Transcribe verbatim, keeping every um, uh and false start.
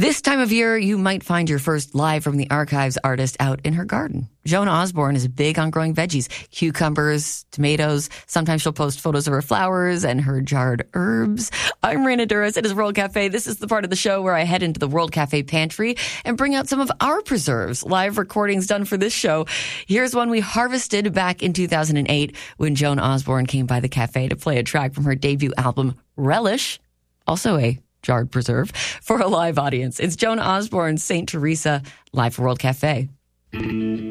This time of year, you might find your first live from the archives artist out in her garden. Joan Osborne is big on growing veggies, cucumbers, tomatoes. Sometimes she'll post photos of her flowers and her jarred herbs. I'm Raina Douris. It is World Cafe. This is the part of the show where I head into the World Cafe pantry and bring out some of our preserves, live recordings done for this show. Here's one we harvested back in two thousand eight when Joan Osborne came by the cafe to play a track from her debut album, Relish, also a jarred preserve, for a live audience. It's Joan Osborne's Saint Teresa live for World Cafe.